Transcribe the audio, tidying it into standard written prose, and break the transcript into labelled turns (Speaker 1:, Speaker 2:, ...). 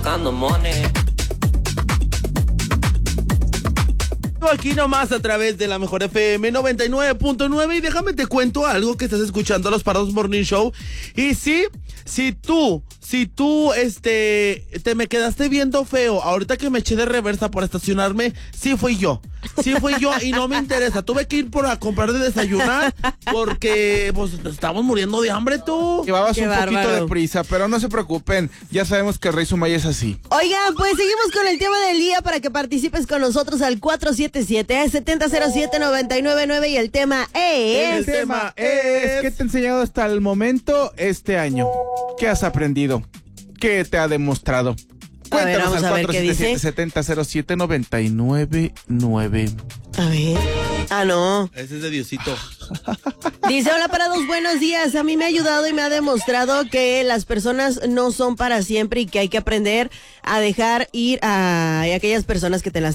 Speaker 1: buscando money.
Speaker 2: Aquí nomás a través de la mejor FM 99.9 y déjame te cuento algo que estás escuchando los Parados Morning Show. Y sí, si tú te me quedaste viendo feo ahorita que me eché de reversa por estacionarme, sí fui yo y no me interesa. Tuve que ir a comprar de desayunar porque pues estamos muriendo de hambre tú.
Speaker 3: Llevabas
Speaker 4: Qué
Speaker 3: un poquito
Speaker 4: bárbaro.
Speaker 3: de prisa, pero no se preocupen, ya sabemos que el Rey Sumaya es así.
Speaker 4: Oigan, pues seguimos con el tema del día para que participes con nosotros al 477-7007-999 y el tema
Speaker 3: El
Speaker 4: es...
Speaker 3: tema es ¿qué te ha enseñado hasta el momento este año? ¿Qué has aprendido? ¿Qué te ha demostrado?
Speaker 4: A ver,
Speaker 3: Cuéntanos
Speaker 4: vamos a ver qué dice.
Speaker 3: 477-7007-999.
Speaker 4: A ver. Ah, no.
Speaker 2: Ese es de Diosito.
Speaker 4: Dice, hola Parados, buenos días. A mí me ha ayudado y me ha demostrado que las personas no son para siempre y que hay que aprender a dejar ir a aquellas personas que te